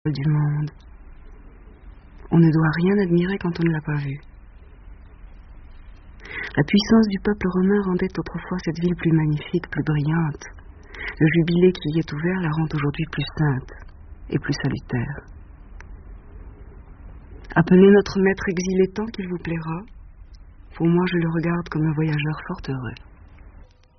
du monde. On ne doit rien admirer quand on ne l'a pas vu. La puissance du peuple romain rendait autrefois cette ville plus magnifique, plus brillante. Le jubilé qui y est ouvert la rend aujourd'hui plus sainte et plus salutaire. Appelez notre maître exilé tant qu'il vous plaira. Pour moi, je le regarde comme un voyageur fort heureux.